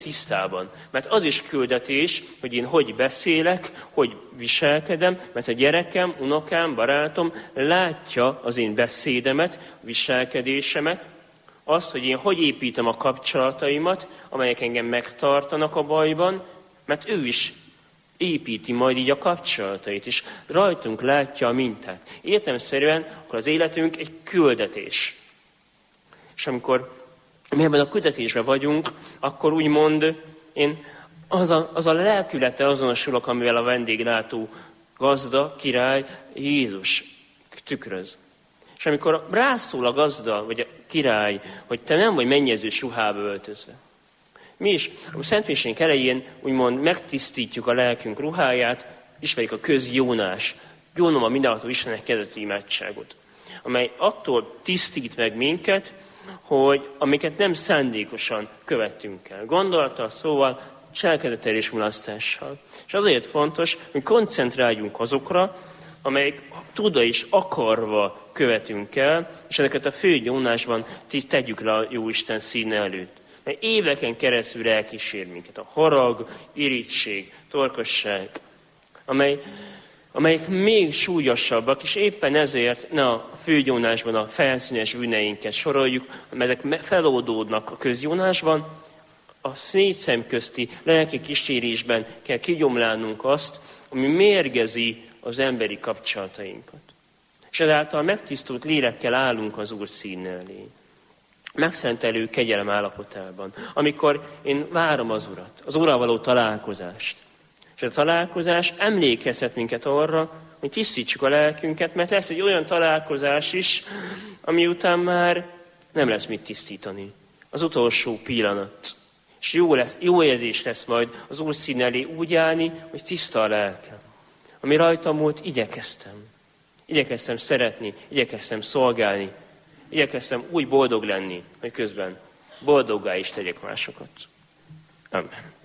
tisztában. Mert az is küldetés, hogy én hogy beszélek, hogy viselkedem, mert a gyerekem, unokám, barátom látja az én beszédemet, viselkedésemet, azt, hogy én hogy építem a kapcsolataimat, amelyek engem megtartanak a bajban, mert ő is építi majd így a kapcsolatait, és rajtunk látja a mintát. Értelemszerűen akkor az életünk egy küldetés. És amikor mi ebben a küldetésben vagyunk, akkor úgymond én az a lelkülete azonosulok, amivel a vendéglátó gazda, király, Jézus tükröz. És amikor rászól a gazda, vagy a király, hogy te nem vagy mennyezős ruhába öltözve. Mi is a Szentmisénk elején úgymond megtisztítjuk a lelkünk ruháját, ismerjük a közjónás, Jónom a mindenható Istennek kezdetű imádságot, amely attól tisztít meg minket, hogy amiket nem szándékosan követtünk el. Gondolattal, szóval, cselekedettel és mulasztással. És azért fontos, hogy koncentráljunk azokra, amelyek tudva és akarva követünk el, és ezeket a főgyónásban tegyük le a Jóisten színe előtt. Mert éveken keresztül elkísér minket a harag, irigység, torkosság, amelyek még súlyosabbak, és éppen ezért ne a főgyónásban a felszínes bűneinket soroljuk, mert ezek feloldódnak a közgyónásban, a négy szem közti lelki kísérésben kell kigyomlálnunk azt, ami mérgezi az emberi kapcsolatainkat. És ezáltal megtisztult lélekkel állunk az Úr színe elé. Megszentelő kegyelem állapotában, amikor én várom az Urat, az Urral való találkozást. És a találkozás emlékezhet minket arra, hogy tisztítsuk a lelkünket, mert lesz egy olyan találkozás is, ami után már nem lesz mit tisztítani. Az utolsó pillanat. És jó érzés lesz majd az Úr színe elé úgy állni, hogy tiszta a lelkem. Ami rajtam múlt, igyekeztem. Igyekeztem szeretni, igyekeztem szolgálni, igyekeztem úgy boldog lenni, hogy közben boldoggá is tegyek másokat. Amen.